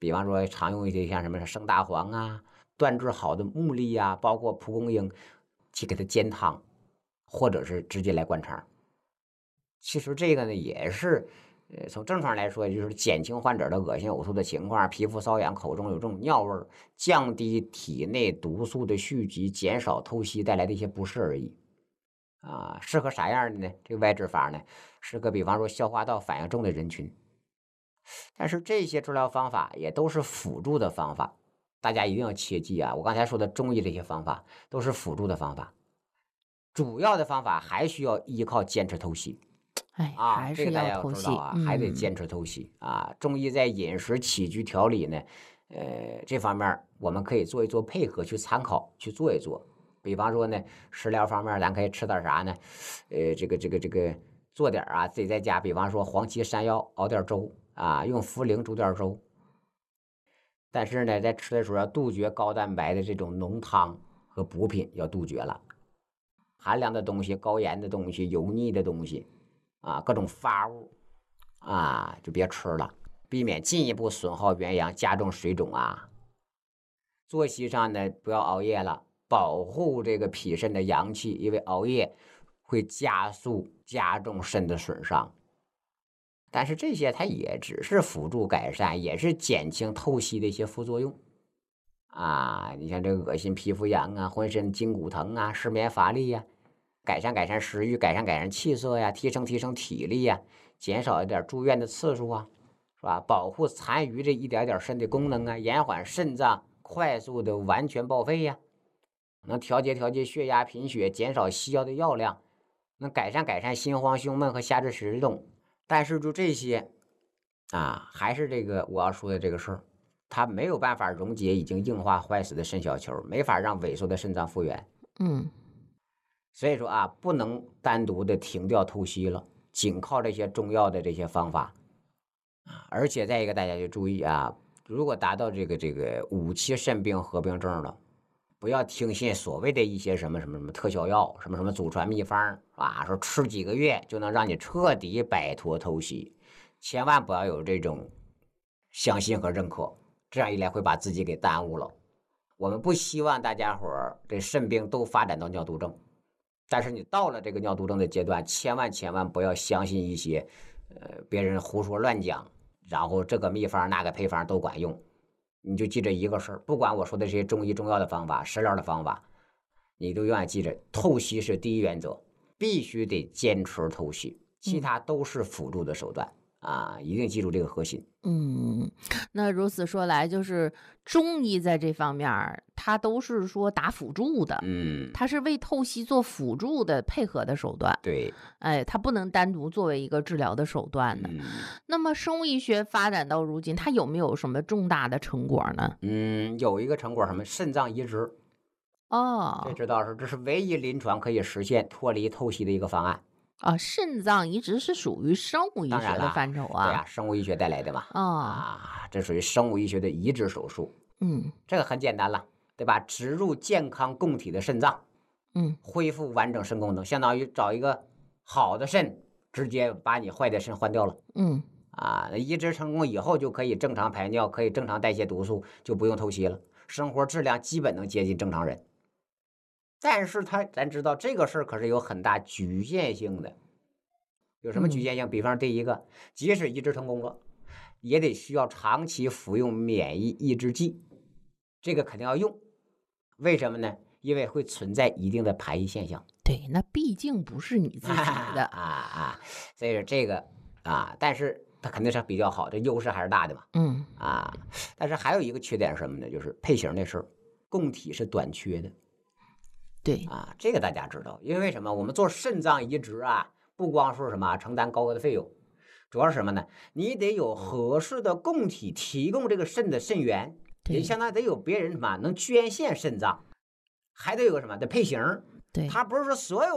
比方说常用一些像什么生大黄啊、断制好的木栗呀、包括蒲公英，去给它煎汤，或者是直接来灌肠。其实这个呢也是，从症状来说，也就是减轻患者的恶心呕吐的情况，皮肤瘙痒，口中有这种尿味儿，降低体内毒素的蓄积，减少透析带来的一些不适而已。适合啥样的呢？这个外治法呢，适合比方说消化道反应重的人群。但是这些治疗方法也都是辅助的方法，大家一定要切记啊！我刚才说的中医这些方法都是辅助的方法，主要的方法还需要依靠坚持透析。 还是这个大家要要透析。 知道啊，还得坚持透析啊。中医在饮食起居调理呢，这方面我们可以做一做配合，去参考去做一做。比方说呢，食疗方面咱可以吃点啥呢？这个做点啊，自己在家，比方说黄芪山药熬点粥啊，用茯苓煮点粥。但是呢，在吃的时候要杜绝高蛋白的这种浓汤和补品，要杜绝了。寒凉的东西、高盐的东西、油腻的东西各种发物就别吃了，避免进一步损耗元阳，加重水肿啊。作息上呢，不要熬夜了，保护这个脾肾的阳气，因为熬夜会加速加重肾的损伤。但是这些它也只是辅助改善，也是减轻透析的一些副作用你像这个恶心、皮肤痒啊，浑身筋骨疼啊，失眠乏力呀，改善食欲，改善气色呀，提升体力呀，减少一点住院的次数是吧？保护残余这一点点肾的功能延缓肾脏快速的完全报废呀，能调节血压、贫血，减少西药的药量，能改善心慌、胸闷和下肢实动。但是就这些还是这个我要说的这个事儿，它没有办法溶解已经硬化坏死的肾小球，没法让萎缩的肾脏复原。所以说不能单独的停掉透析了，仅靠这些中药的这些方法而且再一个，大家就注意如果达到这个5期肾病合并症了，不要听信所谓的一些什么特效药，什么祖传秘方说吃几个月就能让你彻底摆脱透析，千万不要有这种相信和认可，这样一来会把自己给耽误了。我们不希望大家伙儿这肾病都发展到尿毒症，但是你到了这个尿毒症的阶段，千万不要相信一些别人胡说乱讲，然后这个秘方那个配方都管用。你就记着一个事儿，不管我说的这些中医中药的方法、食疗的方法，你都永远记着，透析是第一原则，必须得坚持透析，其他都是辅助的手段一定记住这个核心。 那如此说来，就是中医在这方面它都是说打辅助的，它是为透析做辅助的配合的手段。 对， 它不能单独作为一个治疗的手段的。那么生物医学发展到如今，它有没有什么重大的成果呢？ 有一个成果，什么肾脏移植这知道这是唯一临床可以实现脱离透析的一个方案。 肾脏移植是属于生物医学的范畴对生物医学带来的嘛。这属于生物医学的移植手术。这个很简单了，对吧？植入健康供体的肾脏，恢复完整肾功能，相当于找一个好的肾，直接把你坏的肾换掉了。移植成功以后就可以正常排尿，可以正常代谢毒素，就不用透析了，生活质量基本能接近正常人。但是咱知道这个事儿可是有很大局限性的。有什么局限性？比方第一个，即使移植成功了，也得需要长期服用免疫抑制剂，这个肯定要用。为什么呢？因为会存在一定的排异现象。 对，那毕竟不是你自己的所以说这个但是它肯定是比较好的，优势还是大的嘛。但是还有一个缺点是什么呢？就是配型的事儿，供体是短缺的。 对这个大家知道，因为什么？我们做肾脏移植不光说什么承担高额的费用，主要是什么呢？你得有合适的供体提供这个肾的肾源，也相当于得有别人能捐献肾脏，还得有个什么得配型。 对， 它不是说所有